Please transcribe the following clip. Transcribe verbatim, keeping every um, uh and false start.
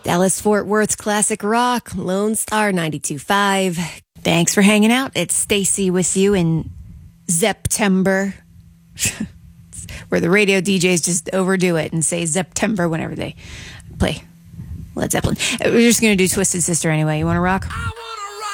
Dallas Fort Worth's classic rock, Lone Star ninety-two point five. Thanks for hanging out. It's Stacy with you in September, where the radio D Js just overdo it and say September whenever they play Led Zeppelin. We're just going to do Twisted Sister anyway. You want to rock?